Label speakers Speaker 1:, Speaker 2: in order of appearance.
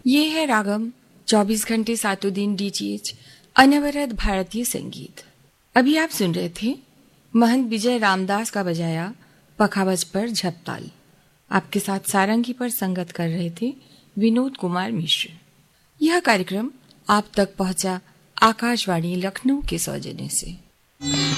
Speaker 1: ये है रागम 24 घंटे सातों दिन डीटीएच अनवरत भारतीय संगीत। अभी आप सुन रहे थे महंत विजय रामदास का बजाया पखावज पर झपताल। आपके साथ सारंगी पर संगत कर रहे थे विनोद कुमार मिश्र। यह कार्यक्रम आप तक पहुंचा आकाशवाणी लखनऊ के सौजन्य से।